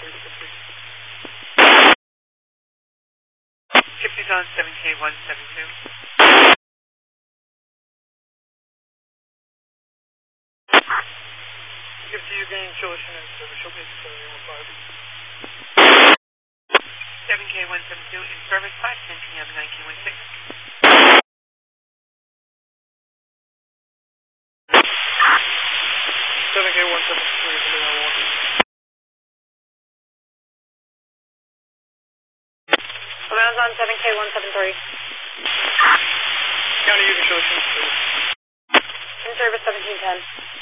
Gypsy's on 7K172. Gypsy, you're getting solution and service. She'll be 715. 7K172 in service 510 PM 9K16. 7K173 Someone's on 7K173. County user solution. In service 1710.